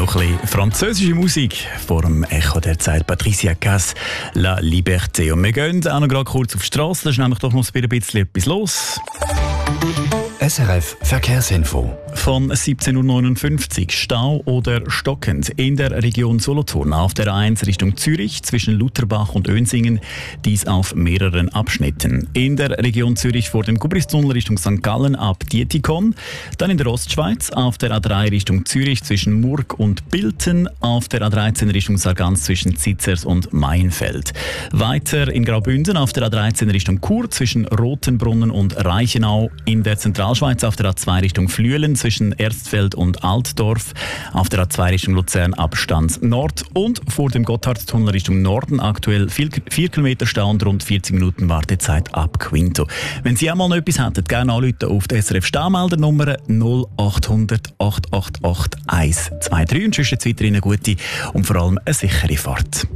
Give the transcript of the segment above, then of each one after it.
noch ein bisschen französische Musik vor dem Echo der Zeit. Patricia Cass, La Liberté. Und wir gehen auch noch gerade kurz auf die Straße, da ist nämlich doch noch ein bisschen etwas los. SRF Verkehrsinfo. Von 17.59 Uhr Stau oder stockend in der Region Solothurn auf der A1 Richtung Zürich zwischen Lutherbach und Önsingen, dies auf mehreren Abschnitten. In der Region Zürich vor dem Gubristunnel Richtung St. Gallen ab Dietikon, dann in der Ostschweiz auf der A3 Richtung Zürich zwischen Murg und Bilten, auf der A13 Richtung Sargans zwischen Zitzers und Mainfeld. Weiter in Graubünden auf der A13 Richtung Chur zwischen Rotenbrunnen und Reichenau, in der Zentralschweiz auf der A2 Richtung Flüelen zwischen Erstfeld und Altdorf, auf der A2 Richtung Luzern Abstand Nord und vor dem Gotthardtunnel Richtung Norden aktuell 4 Kilometer Stau und rund 40 Minuten Wartezeit ab Quinto. Wenn Sie auch mal noch etwas hätten, gerne anrufen auf die SRF Staumeldernummer 0800 888 123 und sonst jetzt weiterhin eine gute und vor allem eine sichere Fahrt.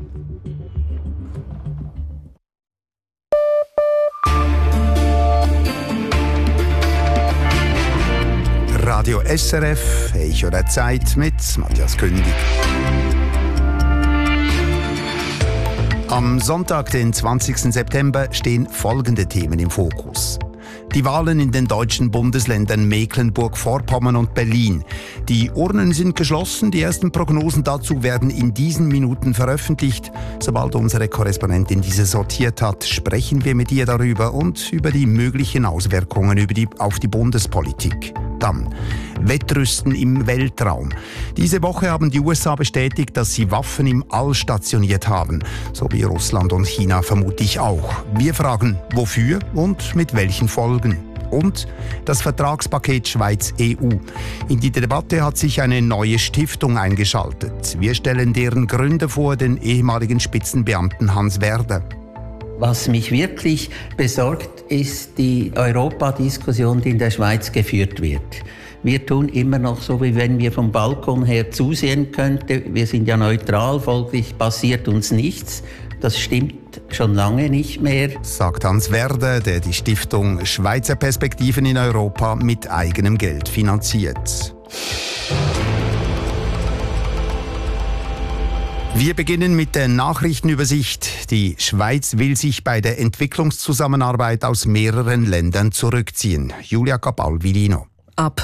Radio SRF, Echo der Zeit mit Matthias Kündig. Am Sonntag, den 20. September, stehen folgende Themen im Fokus. Die Wahlen in den deutschen Bundesländern Mecklenburg-Vorpommern und Berlin. Die Urnen sind geschlossen. Die ersten Prognosen dazu werden in diesen Minuten veröffentlicht. Sobald unsere Korrespondentin diese sortiert hat, sprechen wir mit ihr darüber und über die möglichen Auswirkungen auf die Bundespolitik. Dann Wettrüsten im Weltraum. Diese Woche haben die USA bestätigt, dass sie Waffen im All stationiert haben. So wie Russland und China vermutlich auch. Wir fragen, wofür und mit welchen Folgen. Und das Vertragspaket Schweiz-EU. In die Debatte hat sich eine neue Stiftung eingeschaltet. Wir stellen deren Gründer vor, den ehemaligen Spitzenbeamten Hans Werder. Was mich wirklich besorgt, ist die Europadiskussion, die in der Schweiz geführt wird. Wir tun immer noch so, wie wenn wir vom Balkon her zusehen könnten. Wir sind ja neutral, folglich passiert uns nichts. Das stimmt schon lange nicht mehr, sagt Hans Werder, der die Stiftung Schweizer Perspektiven in Europa mit eigenem Geld finanziert. Wir beginnen mit der Nachrichtenübersicht. Die Schweiz will sich bei der Entwicklungszusammenarbeit aus mehreren Ländern zurückziehen. Julia Cabal-Vilino. Ab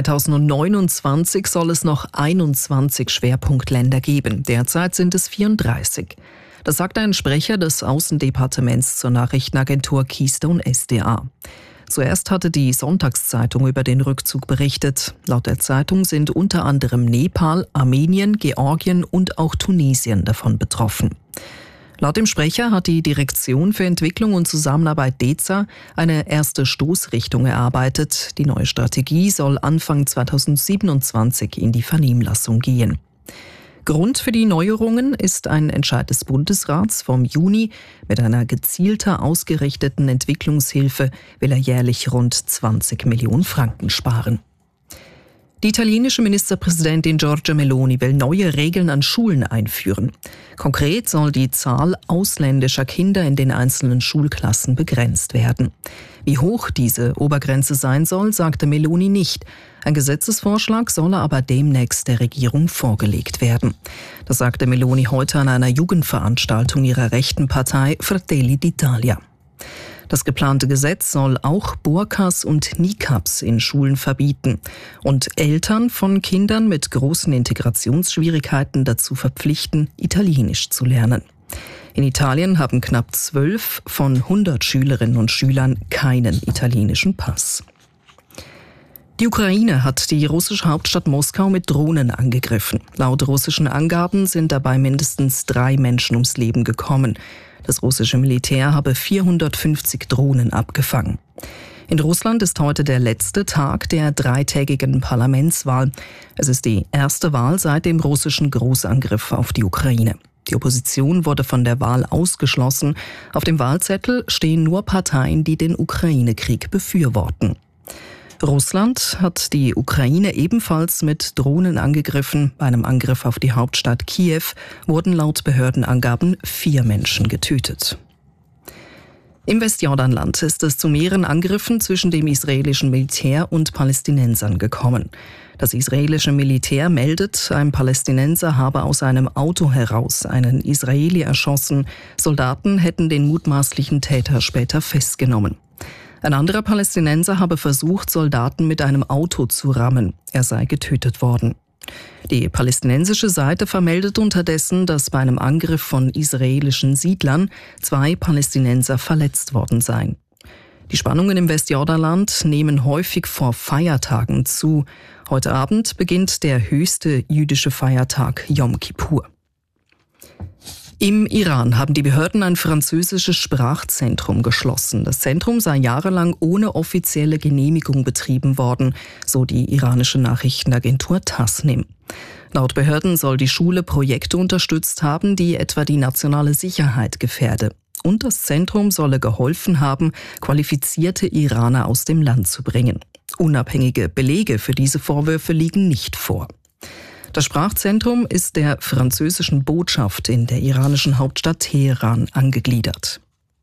2029 soll es noch 21 Schwerpunktländer geben. Derzeit sind es 34. Das sagt ein Sprecher des Außendepartements zur Nachrichtenagentur Keystone SDA. Zuerst hatte die Sonntagszeitung über den Rückzug berichtet. Laut der Zeitung sind unter anderem Nepal, Armenien, Georgien und auch Tunesien davon betroffen. Laut dem Sprecher hat die Direktion für Entwicklung und Zusammenarbeit DEZA eine erste Stoßrichtung erarbeitet. Die neue Strategie soll Anfang 2027 in die Vernehmlassung gehen. Grund für die Neuerungen ist ein Entscheid des Bundesrats vom Juni. Mit einer gezielter ausgerichteten Entwicklungshilfe will er jährlich rund 20 Millionen Franken sparen. Die italienische Ministerpräsidentin Giorgia Meloni will neue Regeln an Schulen einführen. Konkret soll die Zahl ausländischer Kinder in den einzelnen Schulklassen begrenzt werden. Wie hoch diese Obergrenze sein soll, sagte Meloni nicht. Ein Gesetzesvorschlag solle aber demnächst der Regierung vorgelegt werden. Das sagte Meloni heute an einer Jugendveranstaltung ihrer rechten Partei Fratelli d'Italia. Das geplante Gesetz soll auch Burkas und Niqabs in Schulen verbieten und Eltern von Kindern mit großen Integrationsschwierigkeiten dazu verpflichten, Italienisch zu lernen. In Italien haben knapp 12 von 100 Schülerinnen und Schülern keinen italienischen Pass. Die Ukraine hat die russische Hauptstadt Moskau mit Drohnen angegriffen. Laut russischen Angaben sind dabei mindestens 3 Menschen ums Leben gekommen. Das russische Militär habe 450 Drohnen abgefangen. In Russland ist heute der letzte Tag der 3-tägigen Parlamentswahl. Es ist die erste Wahl seit dem russischen Großangriff auf die Ukraine. Die Opposition wurde von der Wahl ausgeschlossen. Auf dem Wahlzettel stehen nur Parteien, die den Ukraine-Krieg befürworten. Russland hat die Ukraine ebenfalls mit Drohnen angegriffen. Bei einem Angriff auf die Hauptstadt Kiew wurden laut Behördenangaben 4 Menschen getötet. Im Westjordanland ist es zu mehreren Angriffen zwischen dem israelischen Militär und Palästinensern gekommen. Das israelische Militär meldet, ein Palästinenser habe aus einem Auto heraus einen Israeli erschossen. Soldaten hätten den mutmaßlichen Täter später festgenommen. Ein anderer Palästinenser habe versucht, Soldaten mit einem Auto zu rammen. Er sei getötet worden. Die palästinensische Seite vermeldet unterdessen, dass bei einem Angriff von israelischen Siedlern 2 Palästinenser verletzt worden seien. Die Spannungen im Westjordanland nehmen häufig vor Feiertagen zu. Heute Abend beginnt der höchste jüdische Feiertag Yom Kippur. Im Iran haben die Behörden ein französisches Sprachzentrum geschlossen. Das Zentrum sei jahrelang ohne offizielle Genehmigung betrieben worden, so die iranische Nachrichtenagentur Tasnim. Laut Behörden soll die Schule Projekte unterstützt haben, die etwa die nationale Sicherheit gefährde. Und das Zentrum solle geholfen haben, qualifizierte Iraner aus dem Land zu bringen. Unabhängige Belege für diese Vorwürfe liegen nicht vor. Das Sprachzentrum ist der französischen Botschaft in der iranischen Hauptstadt Teheran angegliedert.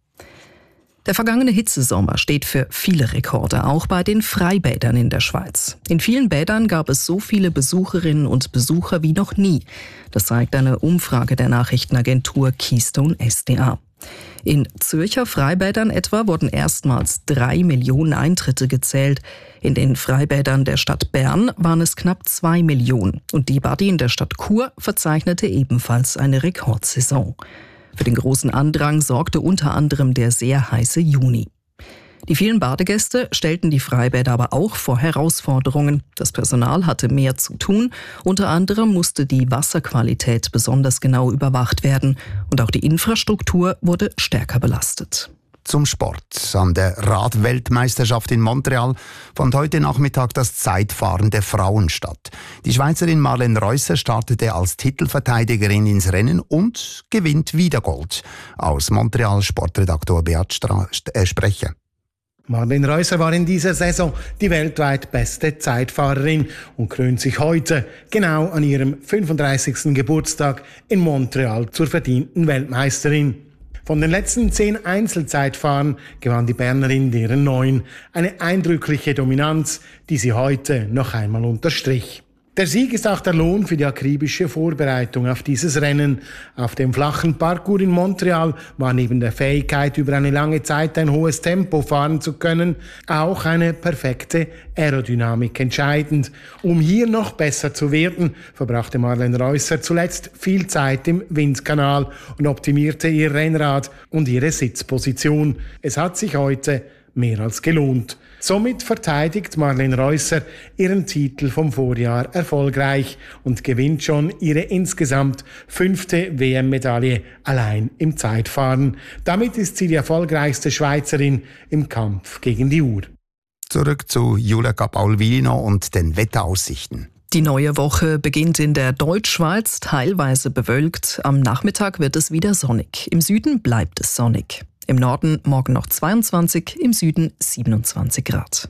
Der vergangene Hitzesommer steht für viele Rekorde, auch bei den Freibädern in der Schweiz. In vielen Bädern gab es so viele Besucherinnen und Besucher wie noch nie. Das zeigt eine Umfrage der Nachrichtenagentur Keystone SDA. In Zürcher Freibädern etwa wurden erstmals 3 Millionen Eintritte gezählt. In den Freibädern der Stadt Bern waren es knapp 2 Millionen. Und die Badi in der Stadt Chur verzeichnete ebenfalls eine Rekordsaison. Für den großen Andrang sorgte unter anderem der sehr heiße Juni. Die vielen Badegäste stellten die Freibäder aber auch vor Herausforderungen. Das Personal hatte mehr zu tun. Unter anderem musste die Wasserqualität besonders genau überwacht werden. Und auch die Infrastruktur wurde stärker belastet. Zum Sport. An der Radweltmeisterschaft in Montreal fand heute Nachmittag das Zeitfahren der Frauen statt. Die Schweizerin Marlene Reusser startete als Titelverteidigerin ins Rennen und gewinnt wieder Gold. Aus Montreal Sportredaktor Beat Sprecher. Marlene Reusser war in dieser Saison die weltweit beste Zeitfahrerin und krönt sich heute, genau an ihrem 35. Geburtstag in Montreal, zur verdienten Weltmeisterin. Von den letzten 10 Einzelzeitfahren gewann die Bernerin deren 9. Eine eindrückliche Dominanz, die sie heute noch einmal unterstrich. Der Sieg ist auch der Lohn für die akribische Vorbereitung auf dieses Rennen. Auf dem flachen Parcours in Montreal war neben der Fähigkeit, über eine lange Zeit ein hohes Tempo fahren zu können, auch eine perfekte Aerodynamik entscheidend. Um hier noch besser zu werden, verbrachte Marlene Reusser zuletzt viel Zeit im Windkanal und optimierte ihr Rennrad und ihre Sitzposition. Es hat sich heute mehr als gelohnt. Somit verteidigt Marlene Reusser ihren Titel vom Vorjahr erfolgreich und gewinnt schon ihre insgesamt 5. WM-Medaille allein im Zeitfahren. Damit ist sie die erfolgreichste Schweizerin im Kampf gegen die Uhr. Zurück zu Julia Paulvino und den Wetteraussichten. Die neue Woche beginnt in der Deutschschweiz teilweise bewölkt. Am Nachmittag wird es wieder sonnig. Im Süden bleibt es sonnig. Im Norden morgen noch 22, im Süden 27 Grad.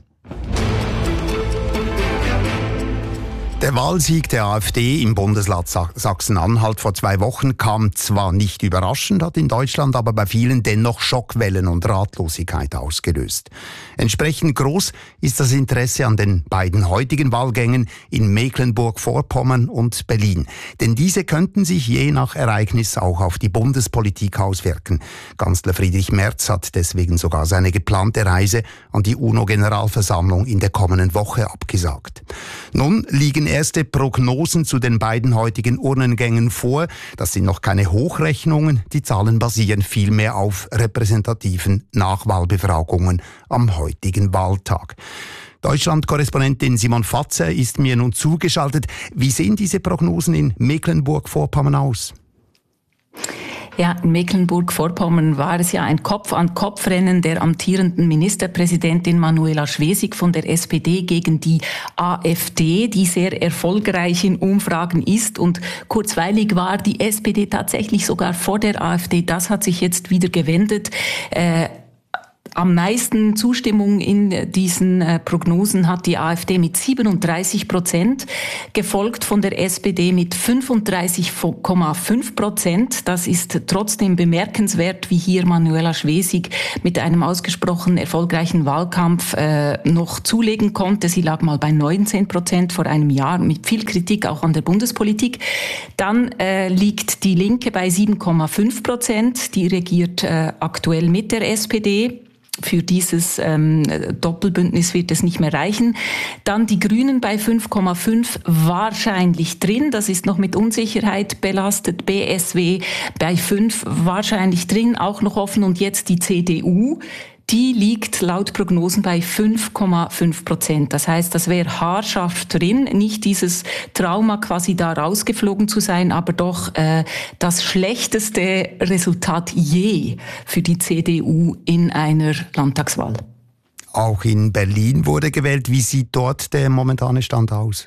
Der Wahlsieg der AfD im Bundesland Sachsen-Anhalt vor 2 Wochen kam zwar nicht überraschend, hat in Deutschland aber bei vielen dennoch Schockwellen und Ratlosigkeit ausgelöst. Entsprechend groß ist das Interesse an den beiden heutigen Wahlgängen in Mecklenburg-Vorpommern und Berlin. Denn diese könnten sich je nach Ereignis auch auf die Bundespolitik auswirken. Kanzler Friedrich Merz hat deswegen sogar seine geplante Reise an die UNO-Generalversammlung in der kommenden Woche abgesagt. Nun liegen erste Prognosen zu den beiden heutigen Urnengängen vor. Das sind noch keine Hochrechnungen. Die Zahlen basieren vielmehr auf repräsentativen Nachwahlbefragungen am heutigen Wahltag. Deutschland-Korrespondentin Simon Fatzer ist mir nun zugeschaltet. Wie sehen diese Prognosen in Mecklenburg-Vorpommern aus? Ja, in Mecklenburg-Vorpommern war es ja ein Kopf-an-Kopf-Rennen der amtierenden Ministerpräsidentin Manuela Schwesig von der SPD gegen die AfD, die sehr erfolgreich in Umfragen ist. Und kurzweilig war die SPD tatsächlich sogar vor der AfD. Das hat sich jetzt wieder gewendet. am meisten Zustimmung in diesen Prognosen hat die AfD mit 37%, gefolgt von der SPD mit 35,5%. Das ist trotzdem bemerkenswert, wie hier Manuela Schwesig mit einem ausgesprochen erfolgreichen Wahlkampf noch zulegen konnte. Sie lag mal bei 19% vor einem Jahr, mit viel Kritik auch an der Bundespolitik. Dann liegt die Linke bei 7,5%. Die regiert aktuell mit der SPD. Für dieses Doppelbündnis wird es nicht mehr reichen. Dann die Grünen bei 5,5 wahrscheinlich drin. Das ist noch mit Unsicherheit belastet. BSW bei 5 wahrscheinlich drin, auch noch offen. Und jetzt die CDU. Die liegt laut Prognosen bei 5,5%. Das heißt, das wäre haarscharf drin. Nicht dieses Trauma, quasi da rausgeflogen zu sein, aber doch das schlechteste Resultat je für die CDU in einer Landtagswahl. Auch in Berlin wurde gewählt. Wie sieht dort der momentane Stand aus?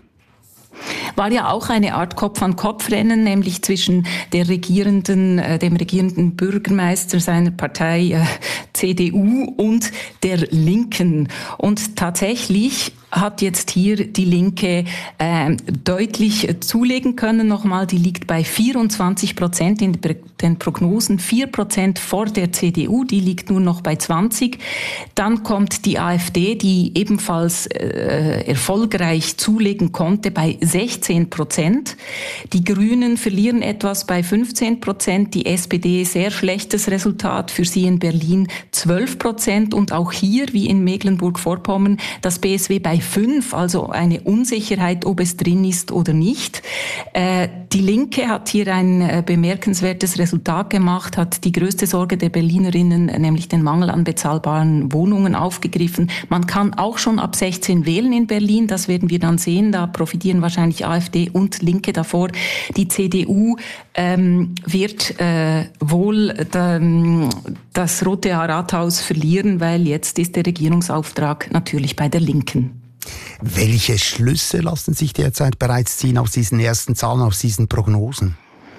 War ja auch eine Art Kopf-an-Kopf-Rennen, nämlich zwischen dem regierenden Bürgermeister seiner Partei CDU und der Linken. Und tatsächlich hat jetzt hier die Linke deutlich zulegen können. Nochmal, die liegt bei 24% in den Prognosen, 4% vor der CDU, die liegt nur noch bei 20%. Dann kommt die AfD, die ebenfalls erfolgreich zulegen konnte, bei 16%. Die Grünen verlieren etwas bei 15%. Die SPD, sehr schlechtes Resultat für sie in Berlin, 12%. Und auch hier, wie in Mecklenburg-Vorpommern, das BSW bei 5, also eine Unsicherheit, ob es drin ist oder nicht. Die Linke hat hier ein bemerkenswertes Resultat gemacht, hat die größte Sorge der Berlinerinnen, nämlich den Mangel an bezahlbaren Wohnungen, aufgegriffen. Man kann auch schon ab 16 wählen in Berlin, das werden wir dann sehen. Da profitieren wahrscheinlich AfD und Linke davor. Die CDU wird wohl das Rote Rathaus verlieren, weil jetzt ist der Regierungsauftrag natürlich bei der Linken. Welche Schlüsse lassen sich derzeit bereits ziehen aus diesen ersten Zahlen, aus diesen Prognosen?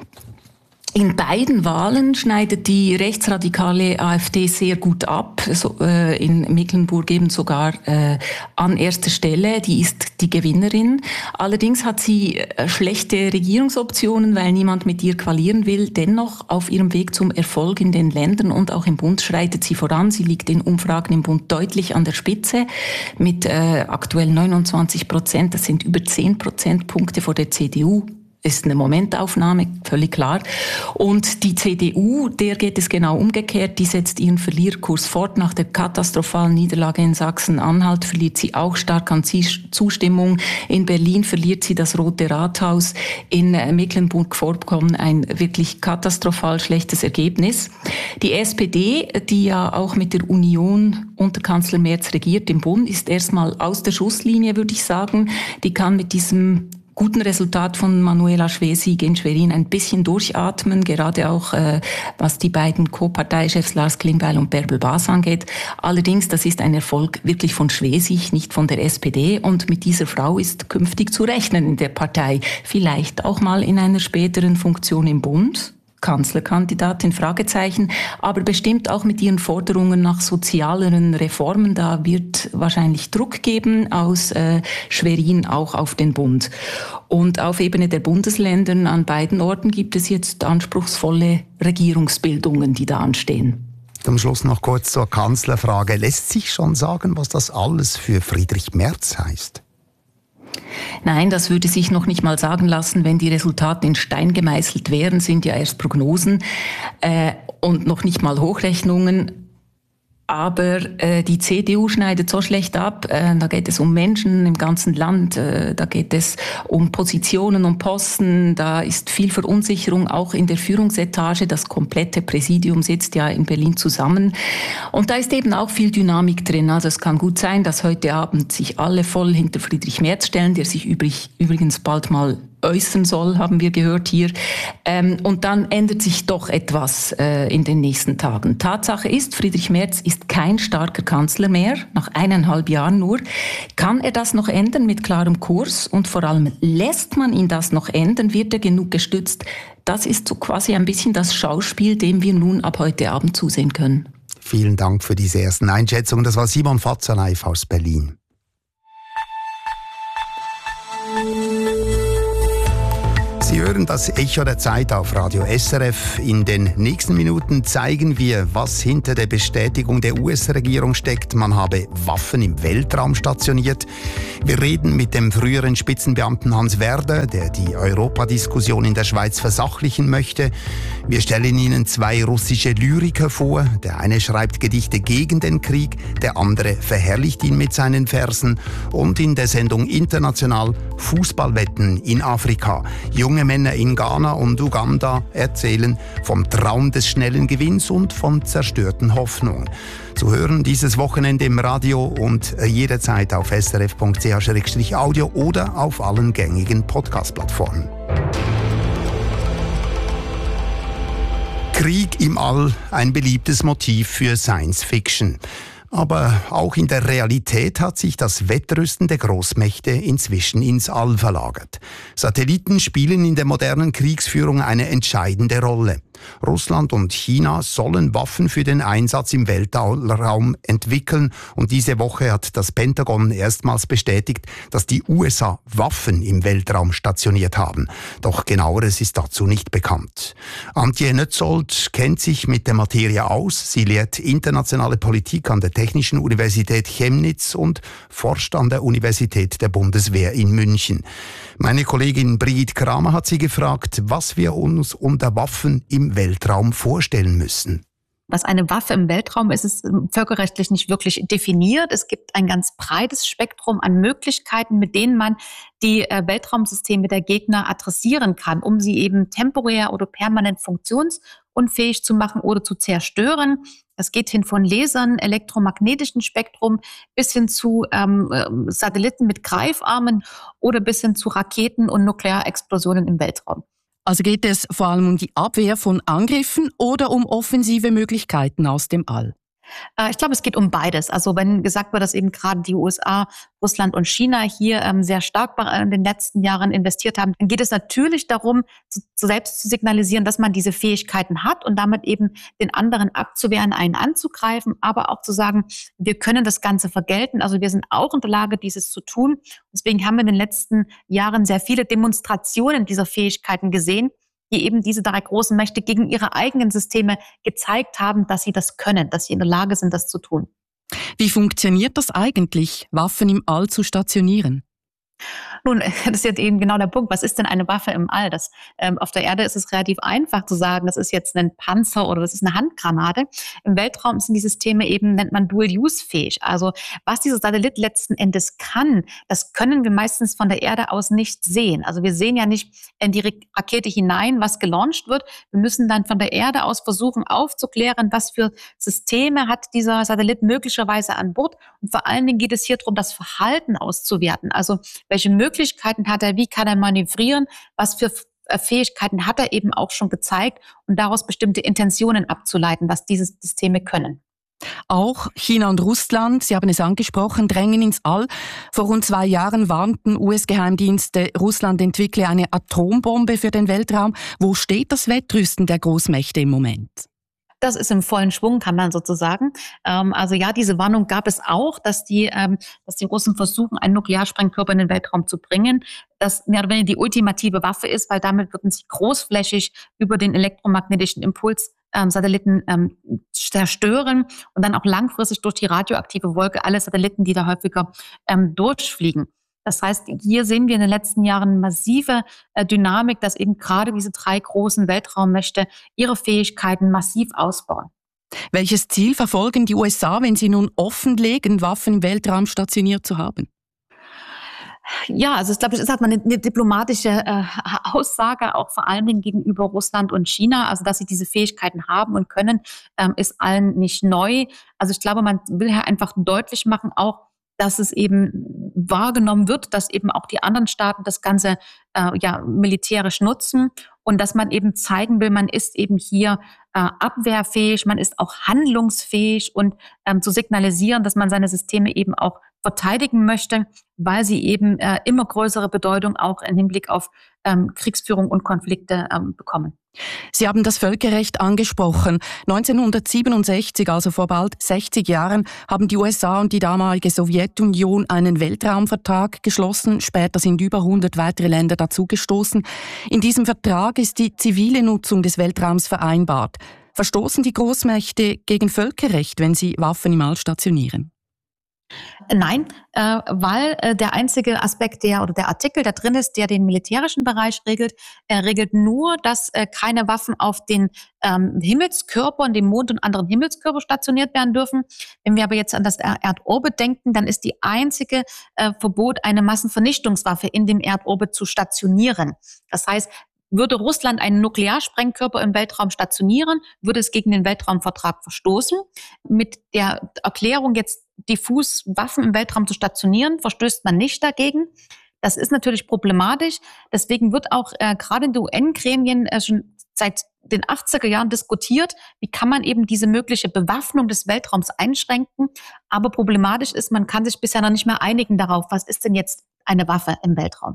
In beiden Wahlen schneidet die rechtsradikale AfD sehr gut ab. In Mecklenburg eben sogar an erster Stelle. Die ist die Gewinnerin. Allerdings hat sie schlechte Regierungsoptionen, weil niemand mit ihr koalieren will. Dennoch auf ihrem Weg zum Erfolg in den Ländern und auch im Bund schreitet sie voran. Sie liegt in Umfragen im Bund deutlich an der Spitze mit aktuell 29%. Das sind über 10 Prozentpunkte vor der CDU. Ist eine Momentaufnahme, völlig klar. Und die CDU, der geht es genau umgekehrt. Die setzt ihren Verlierkurs fort. Nach der katastrophalen Niederlage in Sachsen-Anhalt verliert sie auch stark an Zustimmung. In Berlin verliert sie das Rote Rathaus. In Mecklenburg-Vorpommern ein wirklich katastrophal schlechtes Ergebnis. Die SPD, die ja auch mit der Union unter Kanzler Merz regiert im Bund, ist erstmal aus der Schusslinie, würde ich sagen. Die kann mit diesem guten Resultat von Manuela Schwesig in Schwerin ein bisschen durchatmen, gerade auch was die beiden Co-Parteichefs Lars Klingbeil und Bärbel Bas angeht. Allerdings, das ist ein Erfolg wirklich von Schwesig, nicht von der SPD, und mit dieser Frau ist künftig zu rechnen in der Partei. Vielleicht auch mal in einer späteren Funktion im Bund. Kanzlerkandidatin, Fragezeichen, aber bestimmt auch mit ihren Forderungen nach sozialeren Reformen. Da wird wahrscheinlich Druck geben aus Schwerin auch auf den Bund. Und auf Ebene der Bundesländer an beiden Orten gibt es jetzt anspruchsvolle Regierungsbildungen, die da anstehen. Zum Schluss noch kurz zur Kanzlerfrage. Lässt sich schon sagen, was das alles für Friedrich Merz heißt? Nein, das würde sich noch nicht mal sagen lassen, wenn die Resultate in Stein gemeißelt wären, sind ja erst Prognosen und noch nicht mal Hochrechnungen. Aber die CDU schneidet so schlecht ab. Da geht es um Menschen im ganzen Land. Da geht es um Positionen, um Posten. Da ist viel Verunsicherung, auch in der Führungsetage. Das komplette Präsidium sitzt ja in Berlin zusammen. Und da ist eben auch viel Dynamik drin. Also es kann gut sein, dass heute Abend sich alle voll hinter Friedrich Merz stellen, der sich übrigens bald mal äußern soll, haben wir gehört hier. Und dann ändert sich doch etwas in den nächsten Tagen. Tatsache ist, Friedrich Merz ist kein starker Kanzler mehr, nach 1,5 Jahren nur. Kann er das noch ändern mit klarem Kurs? Und vor allem, lässt man ihn das noch ändern? Wird er genug gestützt? Das ist so quasi ein bisschen das Schauspiel, dem wir nun ab heute Abend zusehen können. Vielen Dank für diese ersten Einschätzungen. Das war Simon Fatzer live aus Berlin. Sie hören das Echo der Zeit auf Radio SRF. In den nächsten Minuten zeigen wir, was hinter der Bestätigung der US-Regierung steckt. Man habe Waffen im Weltraum stationiert. Wir reden mit dem früheren Spitzenbeamten Hans Werder, der die Europadiskussion in der Schweiz versachlichen möchte. Wir stellen Ihnen 2 russische Lyriker vor. Der eine schreibt Gedichte gegen den Krieg, der andere verherrlicht ihn mit seinen Versen. Und in der Sendung International Fußballwetten in Afrika. Junge Männer in Ghana und Uganda erzählen vom Traum des schnellen Gewinns und von zerstörten Hoffnungen. Zu hören dieses Wochenende im Radio und jederzeit auf srf.ch/audio oder auf allen gängigen Podcast-Plattformen. Krieg im All, ein beliebtes Motiv für Science Fiction. Aber auch in der Realität hat sich das Wettrüsten der Großmächte inzwischen ins All verlagert. Satelliten spielen in der modernen Kriegsführung eine entscheidende Rolle. Russland und China sollen Waffen für den Einsatz im Weltraum entwickeln und diese Woche hat das Pentagon erstmals bestätigt, dass die USA Waffen im Weltraum stationiert haben. Doch Genaueres ist dazu nicht bekannt. Antje Nötzold kennt sich mit der Materie aus. Sie lehrt internationale Politik an der Technischen Universität Chemnitz und forscht an der Universität der Bundeswehr in München. Meine Kollegin Brigitte Kramer hat sie gefragt, was wir uns unter Waffen im Weltraum vorstellen müssen. Was eine Waffe im Weltraum ist, ist völkerrechtlich nicht wirklich definiert. Es gibt ein ganz breites Spektrum an Möglichkeiten, mit denen man die Weltraumsysteme der Gegner adressieren kann, um sie eben temporär oder permanent funktionsunfähig zu machen oder zu zerstören. Das geht hin von Lasern, elektromagnetischen Spektrum bis hin zu Satelliten mit Greifarmen oder bis hin zu Raketen und Nuklearexplosionen im Weltraum. Also geht es vor allem um die Abwehr von Angriffen oder um offensive Möglichkeiten aus dem All? Ich glaube, es geht um beides. Also wenn gesagt wird, dass eben gerade die USA, Russland und China hier sehr stark in den letzten Jahren investiert haben, dann geht es natürlich darum, selbst zu signalisieren, dass man diese Fähigkeiten hat und damit eben den anderen abzuwehren, einen anzugreifen, aber auch zu sagen, wir können das Ganze vergelten. Also wir sind auch in der Lage, dieses zu tun. Deswegen haben wir in den letzten Jahren sehr viele Demonstrationen dieser Fähigkeiten gesehen, die eben diese 3 großen Mächte gegen ihre eigenen Systeme gezeigt haben, dass sie das können, dass sie in der Lage sind, das zu tun. Wie funktioniert das eigentlich, Waffen im All zu stationieren? Nun, das ist jetzt eben genau der Punkt. Was ist denn eine Waffe im All? Auf der Erde ist es relativ einfach zu sagen, das ist jetzt ein Panzer oder das ist eine Handgranate. Im Weltraum sind die Systeme eben, nennt man Dual-Use-fähig. Also was dieser Satellit letzten Endes kann, das können wir meistens von der Erde aus nicht sehen. Also wir sehen ja nicht in die Rakete hinein, was gelauncht wird. Wir müssen dann von der Erde aus versuchen aufzuklären, was für Systeme hat dieser Satellit möglicherweise an Bord. Und vor allen Dingen geht es hier darum, das Verhalten auszuwerten. Also welche Möglichkeiten hat er, wie kann er manövrieren, was für Fähigkeiten hat er eben auch schon gezeigt und daraus bestimmte Intentionen abzuleiten, was diese Systeme können. Auch China und Russland, Sie haben es angesprochen, drängen ins All. Vor rund 2 Jahren warnten US-Geheimdienste, Russland entwickle eine Atombombe für den Weltraum. Wo steht das Wettrüsten der Großmächte im Moment? Das ist im vollen Schwung, kann man sozusagen. Also ja, diese Warnung gab es auch, dass die Russen versuchen, einen Nuklearsprengkörper in den Weltraum zu bringen, das mehr oder weniger die ultimative Waffe ist, weil damit würden sie großflächig über den elektromagnetischen Impuls Satelliten zerstören und dann auch langfristig durch die radioaktive Wolke alle Satelliten, die da häufiger durchfliegen. Das heißt, hier sehen wir in den letzten Jahren massive Dynamik, dass eben gerade diese 3 großen Weltraummächte ihre Fähigkeiten massiv ausbauen. Welches Ziel verfolgen die USA, wenn sie nun offenlegen, Waffen im Weltraum stationiert zu haben? Ja, also ich glaube, das ist halt mal eine diplomatische Aussage, auch vor allen Dingen gegenüber Russland und China. Also dass sie diese Fähigkeiten haben und können, ist allen nicht neu. Also ich glaube, man will ja einfach deutlich machen, auch dass es eben wahrgenommen wird, dass eben auch die anderen Staaten das Ganze militärisch nutzen und dass man eben zeigen will, man ist eben hier abwehrfähig, man ist auch handlungsfähig und zu signalisieren, dass man seine Systeme eben auch verteidigen möchte, weil sie eben immer größere Bedeutung auch im Hinblick auf Kriegsführung und Konflikte bekommen. Sie haben das Völkerrecht angesprochen. 1967, also vor bald 60 Jahren, haben die USA und die damalige Sowjetunion einen Weltraumvertrag geschlossen. Später sind über 100 weitere Länder dazugestoßen. In diesem Vertrag ist die zivile Nutzung des Weltraums vereinbart. Verstoßen die Großmächte gegen Völkerrecht, wenn sie Waffen im All stationieren? Nein, weil der einzige Aspekt der Artikel da drin ist, der den militärischen Bereich regelt, regelt nur, dass keine Waffen auf den Himmelskörpern, dem Mond und anderen Himmelskörpern stationiert werden dürfen. Wenn wir aber jetzt an das Erdorbit denken, dann ist die einzige Verbot, eine Massenvernichtungswaffe in dem Erdorbit zu stationieren. Das heißt, würde Russland einen Nuklearsprengkörper im Weltraum stationieren, würde es gegen den Weltraumvertrag verstoßen. Mit der Erklärung, jetzt diffus Waffen im Weltraum zu stationieren, verstößt man nicht dagegen. Das ist natürlich problematisch. Deswegen wird auch gerade in den UN-Gremien schon seit den 80er Jahren diskutiert, wie kann man eben diese mögliche Bewaffnung des Weltraums einschränken. Aber problematisch ist, man kann sich bisher noch nicht mehr einigen darauf, was ist denn jetzt eine Waffe im Weltraum.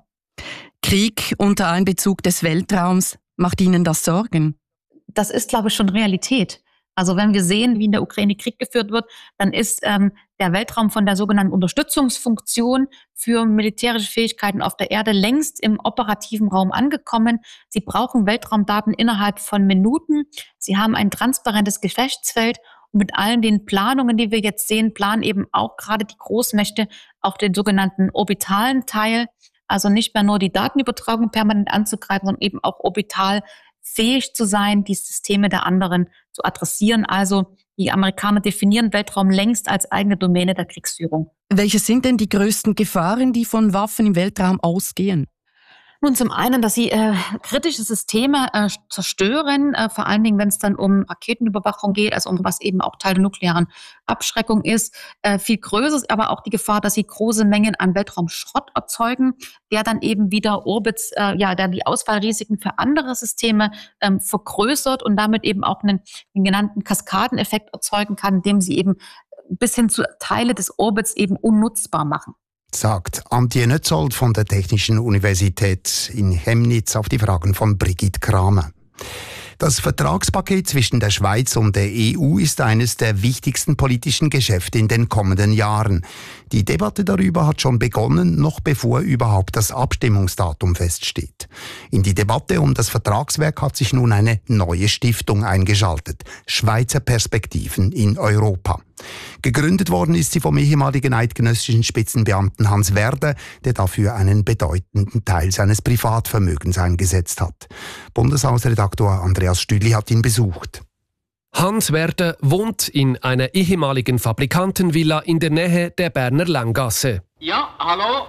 Krieg unter Einbezug des Weltraums, macht Ihnen das Sorgen? Das ist, glaube ich, schon Realität. Also wenn wir sehen, wie in der Ukraine Krieg geführt wird, dann ist der Weltraum von der sogenannten Unterstützungsfunktion für militärische Fähigkeiten auf der Erde längst im operativen Raum angekommen. Sie brauchen Weltraumdaten innerhalb von Minuten. Sie haben ein transparentes Gefechtsfeld. Und mit allen den Planungen, die wir jetzt sehen, planen eben auch gerade die Großmächte auch den sogenannten orbitalen Teil. Also nicht mehr nur die Datenübertragung permanent anzugreifen, sondern eben auch orbital fähig zu sein, die Systeme der anderen zu adressieren. Also die Amerikaner definieren Weltraum längst als eigene Domäne der Kriegsführung. Welche sind denn die größten Gefahren, die von Waffen im Weltraum ausgehen? Nun, zum einen, dass sie kritische Systeme zerstören, vor allen Dingen, wenn es dann um Raketenüberwachung geht, also um was eben auch Teil der nuklearen Abschreckung ist. Viel größer ist aber auch die Gefahr, dass sie große Mengen an Weltraumschrott erzeugen, der dann eben wieder Orbits, der die Ausfallrisiken für andere Systeme vergrößert und damit eben auch den genannten Kaskadeneffekt erzeugen kann, indem sie eben bis hin zu Teile des Orbits eben unnutzbar machen. Sagt Antje Nötzold von der Technischen Universität in Chemnitz auf die Fragen von Brigitte Kramer. Das Vertragspaket zwischen der Schweiz und der EU ist eines der wichtigsten politischen Geschäfte in den kommenden Jahren. Die Debatte darüber hat schon begonnen, noch bevor überhaupt das Abstimmungsdatum feststeht. In die Debatte um das Vertragswerk hat sich nun eine neue Stiftung eingeschaltet: Schweizer Perspektiven in Europa. Gegründet worden ist sie vom ehemaligen eidgenössischen Spitzenbeamten Hans Werder, der dafür einen bedeutenden Teil seines Privatvermögens eingesetzt hat. Bundeshausredaktor Andreas Stüdli hat ihn besucht. Hans Werder wohnt in einer ehemaligen Fabrikantenvilla in der Nähe der Berner Langgasse. Ja, hallo?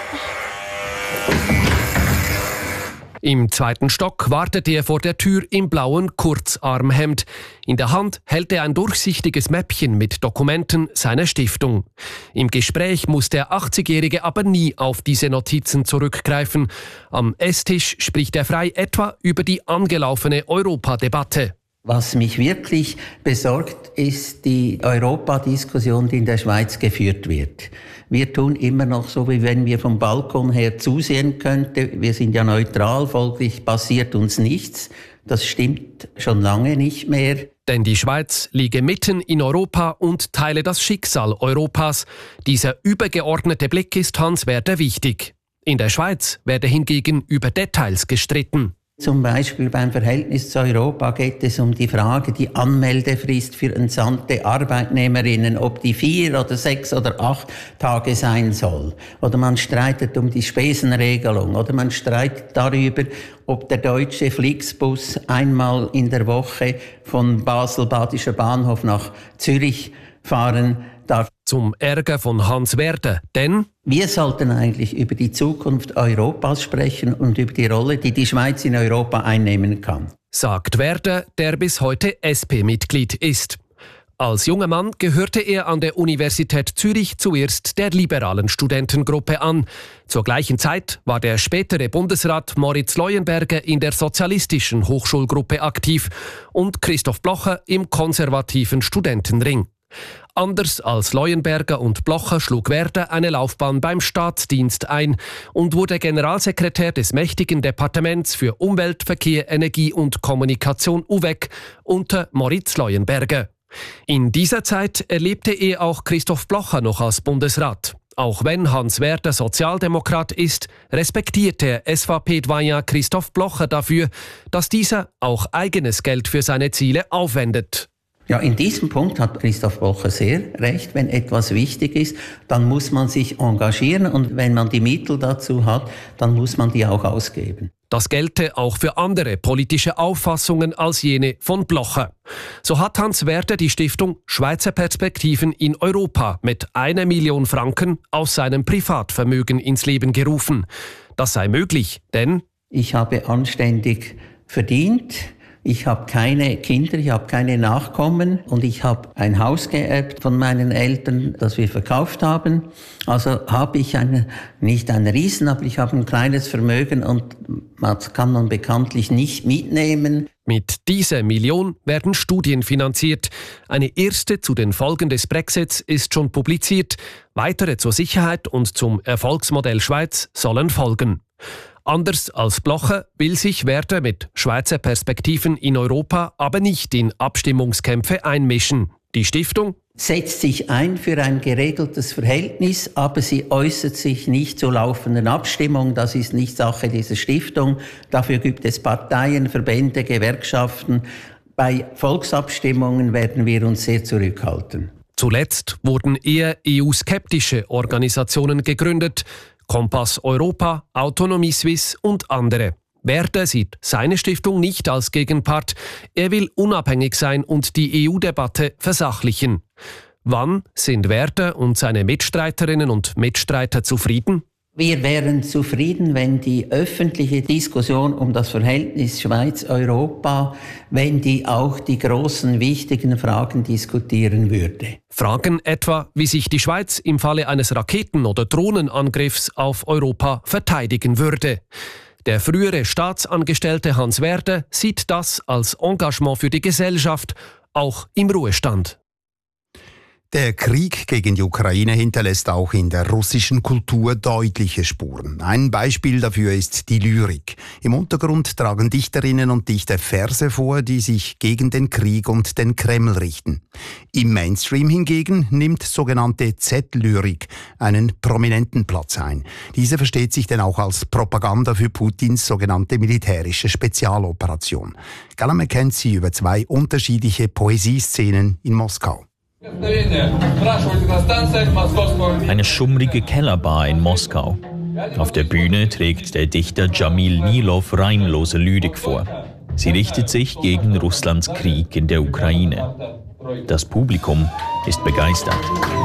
Im 2. Stock wartet er vor der Tür im blauen Kurzarmhemd. In der Hand hält er ein durchsichtiges Mäppchen mit Dokumenten seiner Stiftung. Im Gespräch muss der 80-Jährige aber nie auf diese Notizen zurückgreifen. Am Esstisch spricht er frei etwa über die angelaufene Europadebatte. Was mich wirklich besorgt, ist die Europadiskussion, die in der Schweiz geführt wird. Wir tun immer noch so, wie wenn wir vom Balkon her zusehen könnten. Wir sind ja neutral, folglich passiert uns nichts. Das stimmt schon lange nicht mehr. Denn die Schweiz liege mitten in Europa und teile das Schicksal Europas. Dieser übergeordnete Blick ist Hans Werder wichtig. In der Schweiz werde hingegen über Details gestritten. Zum Beispiel beim Verhältnis zu Europa geht es um die Frage, die Anmeldefrist für entsandte Arbeitnehmerinnen, ob die 4 oder 6 oder 8 Tage sein soll. Oder man streitet um die Spesenregelung. Oder man streitet darüber, ob der deutsche Flixbus einmal in der Woche von Basel-Badischer Bahnhof nach Zürich fahren darf. Zum Ärger von Hans Werder, denn wir sollten eigentlich über die Zukunft Europas sprechen und über die Rolle, die die Schweiz in Europa einnehmen kann. Sagt Werder, der bis heute SP-Mitglied ist. Als junger Mann gehörte er an der Universität Zürich zuerst der liberalen Studentengruppe an. Zur gleichen Zeit war der spätere Bundesrat Moritz Leuenberger in der sozialistischen Hochschulgruppe aktiv und Christoph Blocher im konservativen Studentenring. Anders als Leuenberger und Blocher schlug Werder eine Laufbahn beim Staatsdienst ein und wurde Generalsekretär des mächtigen Departements für Umwelt, Verkehr, Energie und Kommunikation UVEC unter Moritz Leuenberger. In dieser Zeit erlebte er auch Christoph Blocher noch als Bundesrat. Auch wenn Hans Werder Sozialdemokrat ist, respektiert der SVP-Doyen Christoph Blocher dafür, dass dieser auch eigenes Geld für seine Ziele aufwendet. Ja, in diesem Punkt hat Christoph Blocher sehr recht. Wenn etwas wichtig ist, dann muss man sich engagieren und wenn man die Mittel dazu hat, dann muss man die auch ausgeben. Das gelte auch für andere politische Auffassungen als jene von Blocher. So hat Hans Werder die Stiftung Schweizer Perspektiven in Europa mit 1 Million Franken aus seinem Privatvermögen ins Leben gerufen. Das sei möglich, denn ich habe anständig verdient. Ich habe keine Kinder, ich habe keine Nachkommen und ich habe ein Haus geerbt von meinen Eltern, das wir verkauft haben. Also habe ich nicht ein Riesen, aber ich habe ein kleines Vermögen und das kann man bekanntlich nicht mitnehmen. Mit dieser Million werden Studien finanziert. Eine erste zu den Folgen des Brexits ist schon publiziert. Weitere zur Sicherheit und zum Erfolgsmodell Schweiz sollen folgen. Anders als Blocher will sich Werder mit Schweizer Perspektiven in Europa aber nicht in Abstimmungskämpfe einmischen. Die Stiftung setzt sich ein für ein geregeltes Verhältnis, aber sie äußert sich nicht zu laufenden Abstimmungen. Das ist nicht Sache dieser Stiftung. Dafür gibt es Parteien, Verbände, Gewerkschaften. Bei Volksabstimmungen werden wir uns sehr zurückhalten. Zuletzt wurden eher EU-skeptische Organisationen gegründet. Kompass Europa, Autonomie Suisse und andere. Werder sieht seine Stiftung nicht als Gegenpart. Er will unabhängig sein und die EU-Debatte versachlichen. Wann sind Werder und seine Mitstreiterinnen und Mitstreiter zufrieden? Wir wären zufrieden, wenn die öffentliche Diskussion um das Verhältnis Schweiz-Europa, wenn die auch die großen, wichtigen Fragen diskutieren würde. Fragen etwa, wie sich die Schweiz im Falle eines Raketen- oder Drohnenangriffs auf Europa verteidigen würde. Der frühere Staatsangestellte Hans Werder sieht das als Engagement für die Gesellschaft, auch im Ruhestand. Der Krieg gegen die Ukraine hinterlässt auch in der russischen Kultur deutliche Spuren. Ein Beispiel dafür ist die Lyrik. Im Untergrund tragen Dichterinnen und Dichter Verse vor, die sich gegen den Krieg und den Kreml richten. Im Mainstream hingegen nimmt sogenannte Z-Lyrik einen prominenten Platz ein. Diese versteht sich denn auch als Propaganda für Putins sogenannte militärische Spezialoperation. Gala kennt sie über 2 unterschiedliche Poesieszenen in Moskau. Eine schummrige Kellerbar in Moskau. Auf der Bühne trägt der Dichter Jamil Nilov reimlose Lyrik vor. Sie richtet sich gegen Russlands Krieg in der Ukraine. Das Publikum ist begeistert.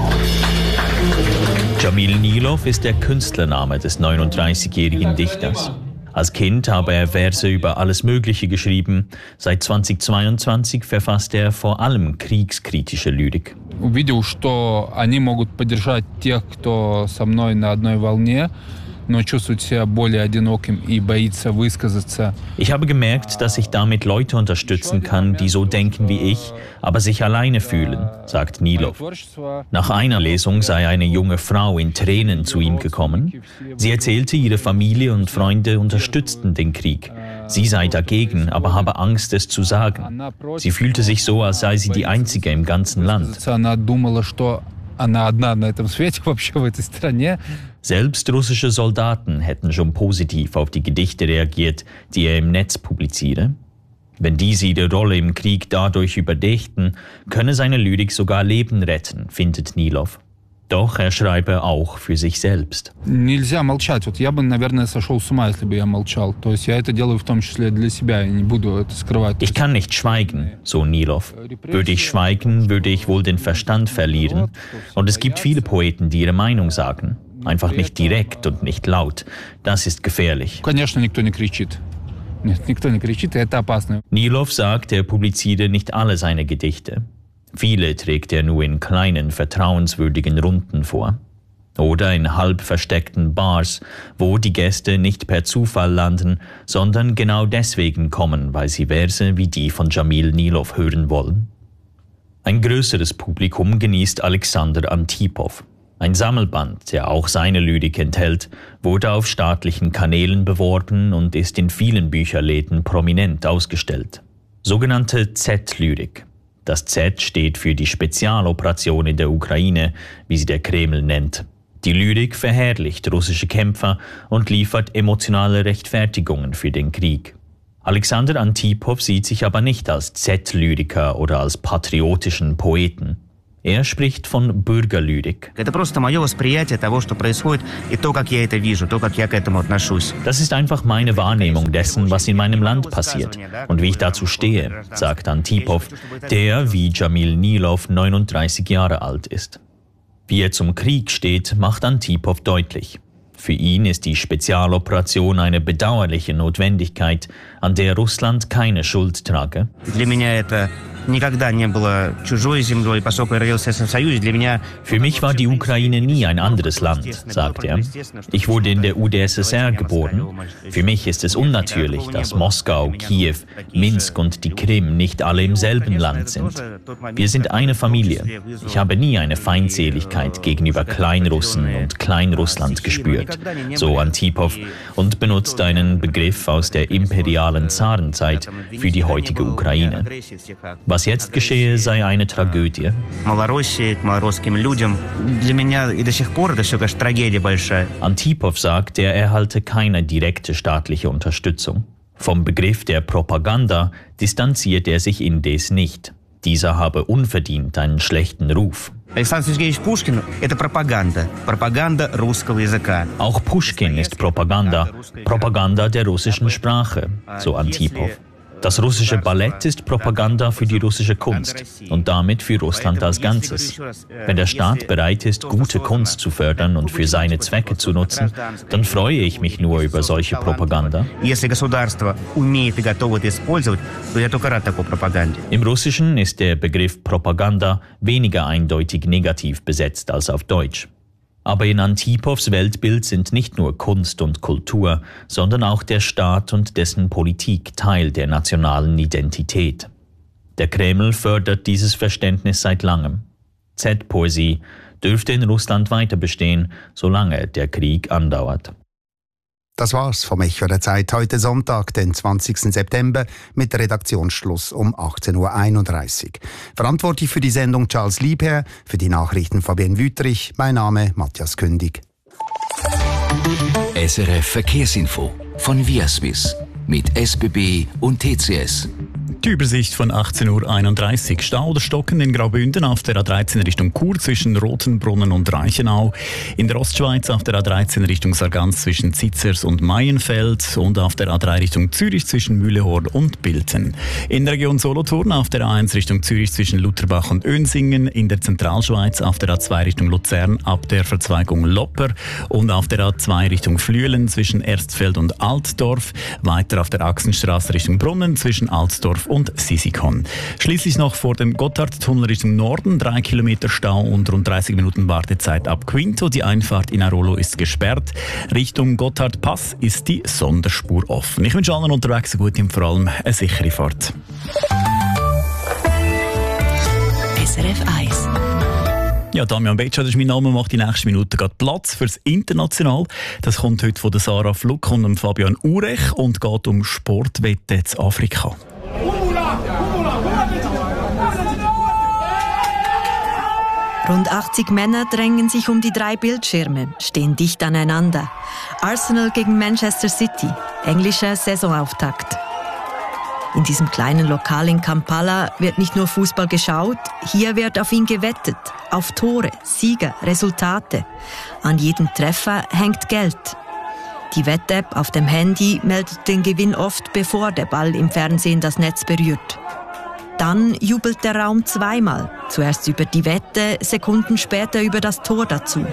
Jamil Nilov ist der Künstlername des 39-jährigen Dichters. Als Kind habe er Verse über alles Mögliche geschrieben. Seit 2022 verfasst er vor allem kriegskritische Lyrik. Увидел, что они могут поддержать тех, кто со мной на одной волне, но чувствует себя более одиноким и боится высказаться. Ich habe gemerkt, dass ich damit Leute unterstützen kann, die so denken wie ich, aber sich alleine fühlen, sagt Nilov. Nach einer Lesung sei eine junge Frau in Tränen zu ihm gekommen. Sie erzählte, ihre Familie und Freunde unterstützten den Krieg. Sie sei dagegen, aber habe Angst, es zu sagen. Sie fühlte sich so, als sei sie die Einzige im ganzen Land. Selbst russische Soldaten hätten schon positiv auf die Gedichte reagiert, die er im Netz publiziere. Wenn diese ihre Rolle im Krieg dadurch überdächten, könne seine Lyrik sogar Leben retten, findet Nilov. Doch er schreibe auch für sich selbst. Нельзя молчать. Вот я бы, наверное, сошел с ума, если бы я молчал. То есть я это делаю в том числе для себя, я не буду это скрывать. Ich kann nicht schweigen, so Nilov. Würde ich schweigen, würde ich wohl den Verstand verlieren. Und es gibt viele Poeten, die ihre Meinung sagen. Einfach nicht direkt und nicht laut. Das ist gefährlich. Конечно, никто не кричит. Нет, никто не кричит, и это опасно. Nilov sagt, er publiziere nicht alle seine Gedichte. Viele trägt er nur in kleinen, vertrauenswürdigen Runden vor. Oder in halb versteckten Bars, wo die Gäste nicht per Zufall landen, sondern genau deswegen kommen, weil sie Verse wie die von Jamil Nilov hören wollen. Ein größeres Publikum genießt Alexander Antipov. Ein Sammelband, der auch seine Lyrik enthält, wurde auf staatlichen Kanälen beworben und ist in vielen Bücherläden prominent ausgestellt. Sogenannte Z-Lyrik. Das Z steht für die Spezialoperation in der Ukraine, wie sie der Kreml nennt. Die Lyrik verherrlicht russische Kämpfer und liefert emotionale Rechtfertigungen für den Krieg. Alexander Antipov sieht sich aber nicht als Z-Lyriker oder als patriotischen Poeten. Er spricht von Bürgerlyrik. Das ist einfach meine Wahrnehmung dessen, was in meinem Land passiert und wie ich dazu stehe, sagt Antipov, der wie Jamil Nilov 39 Jahre alt ist. Wie er zum Krieg steht, macht Antipov deutlich. Für ihn ist die Spezialoperation eine bedauerliche Notwendigkeit, an der Russland keine Schuld trage. Für mich war die Ukraine nie ein anderes Land, sagt er. Ich wurde in der UdSSR geboren. Für mich ist es unnatürlich, dass Moskau, Kiew, Minsk und die Krim nicht alle im selben Land sind. Wir sind eine Familie. Ich habe nie eine Feindseligkeit gegenüber Kleinrussen und Kleinrussland gespürt, so Antipov, und benutzt einen Begriff aus der imperialen Zarenzeit für die heutige Ukraine. Was jetzt geschehe, sei eine Tragödie. Antipov sagt, er erhalte keine direkte staatliche Unterstützung. Vom Begriff der Propaganda distanziert er sich indes nicht. Dieser habe unverdient einen schlechten Ruf. Auch Puschkin ist Propaganda, Propaganda der russischen Sprache, so Antipov. Das russische Ballett ist Propaganda für die russische Kunst und damit für Russland als Ganzes. Wenn der Staat bereit ist, gute Kunst zu fördern und für seine Zwecke zu nutzen, dann freue ich mich nur über solche Propaganda. Im Russischen ist der Begriff Propaganda weniger eindeutig negativ besetzt als auf Deutsch. Aber in Antipovs Weltbild sind nicht nur Kunst und Kultur, sondern auch der Staat und dessen Politik Teil der nationalen Identität. Der Kreml fördert dieses Verständnis seit langem. Z-Poesie dürfte in Russland weiter bestehen, solange der Krieg andauert. Das war's vom Echo der Zeit heute Sonntag, den 20. September, mit Redaktionsschluss um 18.31 Uhr. Verantwortlich für die Sendung Charles Liebherr, für die Nachrichten Fabienne Wüthrich, mein Name Matthias Kündig. SRF Verkehrsinfo von Viaswiss mit SBB und TCS. Die Übersicht von 18.31 Uhr. Stau oder Stocken in Graubünden auf der A13 Richtung Chur zwischen Rotenbrunnen und Reichenau. In der Ostschweiz auf der A13 Richtung Sargans zwischen Zitzers und Maienfeld. Und auf der A3 Richtung Zürich zwischen Mühlehorn und Bilten. In der Region Solothurn auf der A1 Richtung Zürich zwischen Lutherbach und Önsingen. In der Zentralschweiz auf der A2 Richtung Luzern ab der Verzweigung Lopper. Und auf der A2 Richtung Flüelen zwischen Erstfeld und Altdorf. Weiter auf der Achsenstraße Richtung Brunnen zwischen Altdorf und Sisikon. Schließlich noch vor dem Gotthardtunnel Richtung Norden 3 Kilometer Stau und rund 30 Minuten Wartezeit ab Quinto. Die Einfahrt in Arolo ist gesperrt. Richtung Gotthardpass ist die Sonderspur offen. Ich wünsche allen unterwegs eine gute und vor allem eine sichere Fahrt. SRF 1. Ja, Damian Betscha, das ist mein Name, macht die nächsten Minuten gerade Platz fürs International. Das kommt heute von der Sarah Fluck und dem Fabian Urech und geht um Sportwetten in Afrika. Rund 80 Männer drängen sich um die 3 Bildschirme, stehen dicht aneinander. Arsenal gegen Manchester City, englischer Saisonauftakt. In diesem kleinen Lokal in Kampala wird nicht nur Fußball geschaut, hier wird auf ihn gewettet. Auf Tore, Sieger, Resultate. An jedem Treffer hängt Geld. Die Wett-App auf dem Handy meldet den Gewinn oft, bevor der Ball im Fernsehen das Netz berührt. Dann jubelt der Raum zweimal. Zuerst über die Wette, Sekunden später über das Tor dazu.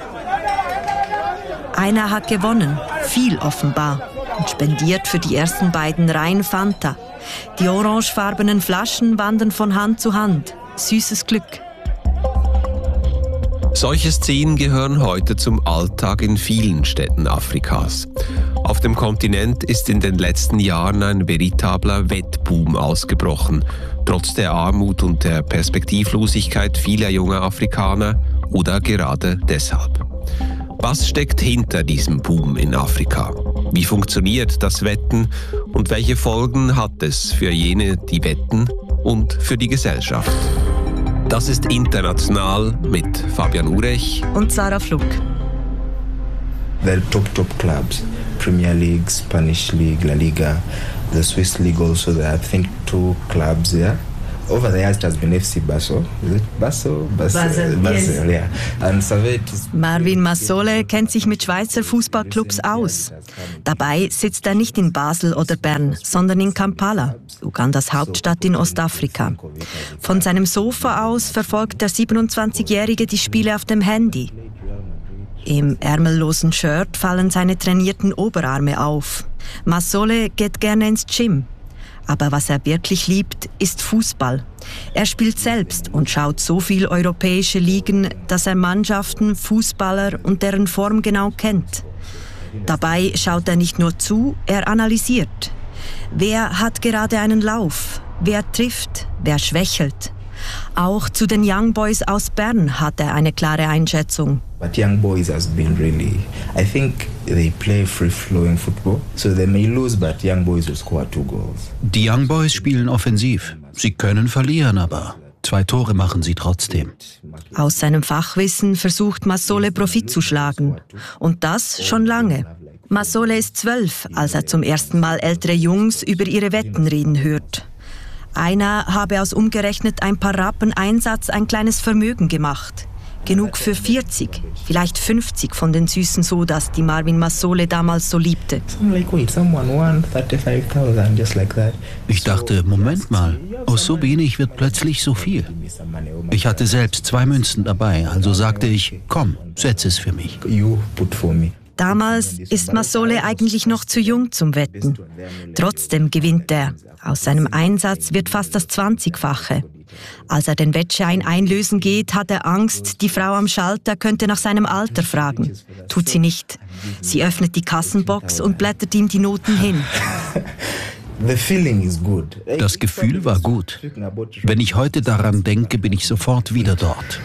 Einer hat gewonnen, viel offenbar, und spendiert für die ersten beiden Reihen Fanta. Die orangefarbenen Flaschen wandern von Hand zu Hand. Süßes Glück. Solche Szenen gehören heute zum Alltag in vielen Städten Afrikas. Auf dem Kontinent ist in den letzten Jahren ein veritabler Wettboom ausgebrochen, trotz der Armut und der Perspektivlosigkeit vieler junger Afrikaner oder gerade deshalb. Was steckt hinter diesem Boom in Afrika? Wie funktioniert das Wetten und welche Folgen hat es für jene, die wetten und für die Gesellschaft? Das ist International mit Fabian Urech und Sarah Flug. The top clubs, Premier League, Spanish League, La Liga, the Swiss League also, there are, I think, 2 clubs there. Over the years it has been FC Basel. Is it Basel? Basel, yes. Yeah. And Marvin Masole kennt sich mit Schweizer Fußballclubs aus. Dabei sitzt er nicht in Basel oder Bern, sondern in Kampala, Ugandas Hauptstadt in Ostafrika. Von seinem Sofa aus verfolgt der 27-Jährige die Spiele auf dem Handy. Im ärmellosen Shirt fallen seine trainierten Oberarme auf. Masole geht gerne ins Gym. Aber was er wirklich liebt, ist Fußball. Er spielt selbst und schaut so viel europäische Ligen, dass er Mannschaften, Fußballer und deren Form genau kennt. Dabei schaut er nicht nur zu, er analysiert. Wer hat gerade einen Lauf? Wer trifft? Wer schwächelt? Auch zu den Young Boys aus Bern hat er eine klare Einschätzung. But Young Boys has been really, I think they play free-flowing football, so they may lose, but Young Boys will score 2 goals. Die Young Boys spielen offensiv. Sie können verlieren, aber 2 Tore machen sie trotzdem. Aus seinem Fachwissen versucht Masole Profit zu schlagen. Und das schon lange. Masole ist 12, als er zum ersten Mal ältere Jungs über ihre Wetten reden hört. Einer habe aus umgerechnet ein paar Rappen Einsatz ein kleines Vermögen gemacht. Genug für 40, vielleicht 50 von den süßen Sodas, die Marvin Masole damals so liebte. Ich dachte, Moment mal, aus so wenig wird plötzlich so viel. Ich hatte selbst 2 Münzen dabei, also sagte ich, komm, setz es für mich. Damals ist Masole eigentlich noch zu jung zum Wetten. Trotzdem gewinnt er. Aus seinem Einsatz wird fast das 20-fache. Als er den Wettschein einlösen geht, hat er Angst, die Frau am Schalter könnte nach seinem Alter fragen. Tut sie nicht. Sie öffnet die Kassenbox und blättert ihm die Noten hin. Das Gefühl war gut. Wenn ich heute daran denke, bin ich sofort wieder dort.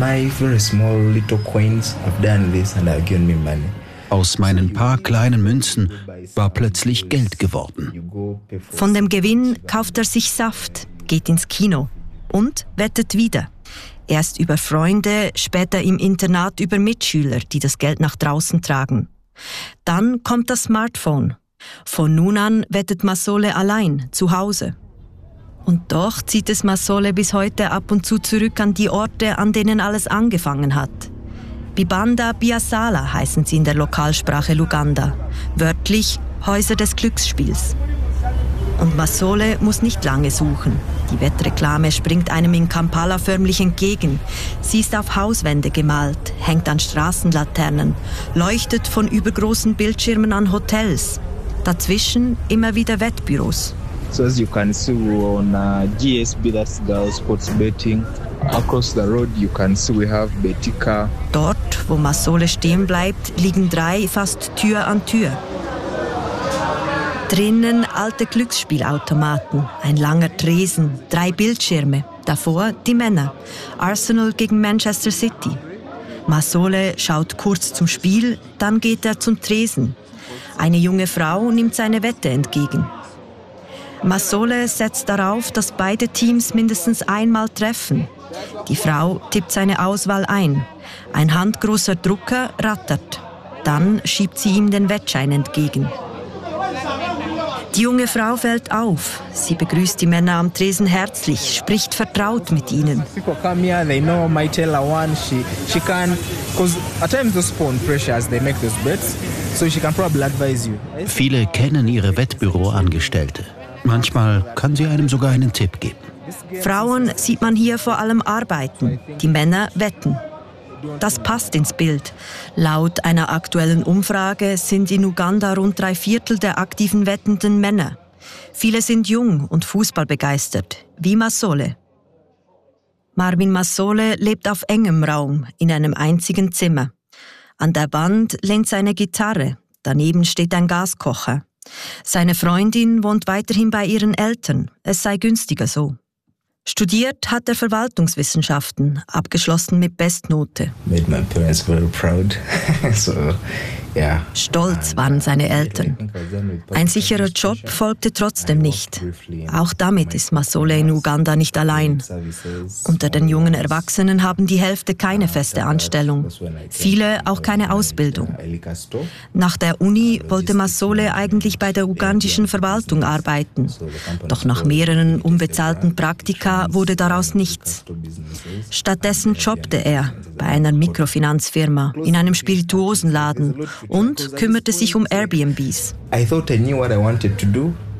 Aus meinen paar kleinen Münzen war plötzlich Geld geworden. Von dem Gewinn kauft er sich Saft, geht ins Kino und wettet wieder. Erst über Freunde, später im Internat über Mitschüler, die das Geld nach draußen tragen. Dann kommt das Smartphone. Von nun an wettet Masole allein, zu Hause. Und doch zieht es Masole bis heute ab und zu zurück an die Orte, an denen alles angefangen hat. Bibanda Biasala heißen sie in der Lokalsprache Luganda, wörtlich Häuser des Glücksspiels. Und Masole muss nicht lange suchen. Die Wettreklame springt einem in Kampala förmlich entgegen. Sie ist auf Hauswände gemalt, hängt an Straßenlaternen, leuchtet von übergroßen Bildschirmen an Hotels. Dazwischen immer wieder Wettbüros. So as you can see on GSB, that's the sports betting. Across the road you can see we have Betika. Dort, wo Masole stehen bleibt, liegen 3 fast Tür an Tür. Drinnen alte Glücksspielautomaten, ein langer Tresen, 3 Bildschirme. Davor die Männer. Arsenal gegen Manchester City. Masole schaut kurz zum Spiel, dann geht er zum Tresen. Eine junge Frau nimmt seine Wette entgegen. Masole setzt darauf, dass beide Teams mindestens einmal treffen. Die Frau tippt seine Auswahl ein. Ein handgroßer Drucker rattert. Dann schiebt sie ihm den Wettschein entgegen. Die junge Frau fällt auf. Sie begrüßt die Männer am Tresen herzlich, spricht vertraut mit ihnen. Viele kennen ihre Wettbüroangestellte. Manchmal kann sie einem sogar einen Tipp geben. Frauen sieht man hier vor allem arbeiten, die Männer wetten. Das passt ins Bild. Laut einer aktuellen Umfrage sind in Uganda rund 3/4 der aktiven Wettenden Männer. Viele sind jung und fußballbegeistert, wie Masole. Marvin Masole lebt auf engem Raum, in einem einzigen Zimmer. An der Wand lehnt seine Gitarre, Daneben steht ein Gaskocher. Seine Freundin wohnt weiterhin bei ihren Eltern. Es sei günstiger so. Studiert hat er Verwaltungswissenschaften, abgeschlossen mit Bestnote. Made my parents very proud. Stolz waren seine Eltern. Ein sicherer Job folgte trotzdem nicht. Auch damit ist Masole in Uganda nicht allein. Unter den jungen Erwachsenen haben die Hälfte keine feste Anstellung. Viele auch keine Ausbildung. Nach der Uni wollte Masole eigentlich bei der ugandischen Verwaltung arbeiten. Doch nach mehreren unbezahlten Praktika wurde daraus nichts. Stattdessen jobbte er bei einer Mikrofinanzfirma, in einem Spirituosenladen und kümmerte sich um Airbnbs.